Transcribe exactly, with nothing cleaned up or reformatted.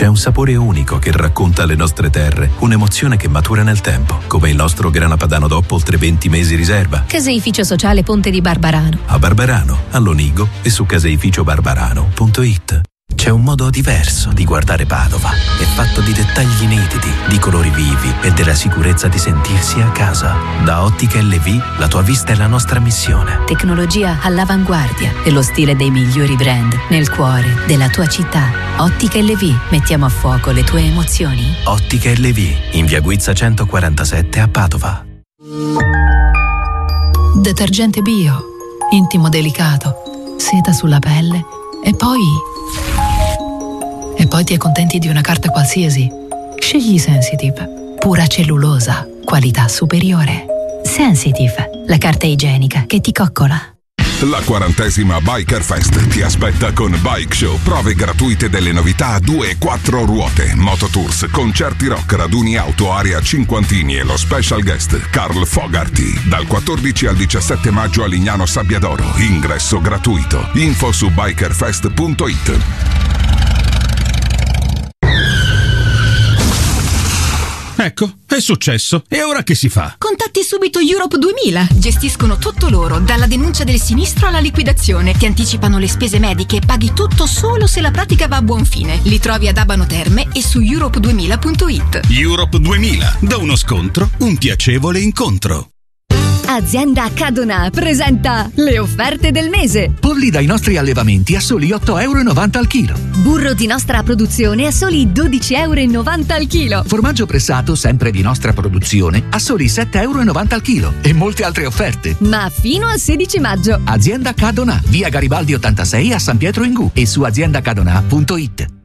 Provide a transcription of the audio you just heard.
C'è un sapore unico che racconta le nostre terre, un'emozione che matura nel tempo, come il nostro grana padano D O P oltre venti mesi riserva. Caseificio Sociale Ponte di Barbarano. A Barbarano, all'Onigo e su caseificio barbarano punto it. C'è un modo diverso di guardare Padova. È fatto di dettagli nitidi, di colori vivi e della sicurezza di sentirsi a casa. Da Ottica L V, la tua vista è la nostra missione. Tecnologia all'avanguardia e lo stile dei migliori brand nel cuore della tua città. Ottica L V, mettiamo a fuoco le tue emozioni. Ottica L V, in via Guizza centoquarantasette a Padova. Detergente bio, intimo delicato, seta sulla pelle e poi... E poi ti accontenti di una carta qualsiasi. Scegli Sensitive, pura cellulosa, qualità superiore. Sensitive, la carta igienica che ti coccola. La quarantesima Biker Fest ti aspetta con Bike Show, prove gratuite delle novità a due e quattro ruote, mototours, concerti rock, raduni auto, area cinquantini e lo special guest Carl Fogarty. Dal quattordici al diciassette maggio a Lignano Sabbiadoro, ingresso gratuito. Info su bikerfest punto it. Ecco, è successo. E ora che si fa? Contatti subito Europe duemila. Gestiscono tutto loro, dalla denuncia del sinistro alla liquidazione. Ti anticipano le spese mediche e paghi tutto solo se la pratica va a buon fine. Li trovi ad Abano Terme e su europe duemila punto it. Europe duemila. Da uno scontro, un piacevole incontro. Azienda Cadona presenta le offerte del mese. Polli dai nostri allevamenti a soli otto e novanta euro al chilo. Burro di nostra produzione a soli dodici e novanta euro al chilo. Formaggio pressato, sempre di nostra produzione, a soli sette e novanta euro al chilo. E molte altre offerte. Ma fino al sedici maggio. Azienda Cadona, via Garibaldi ottantasei a San Pietro in Gu e su azienda cadona punto it.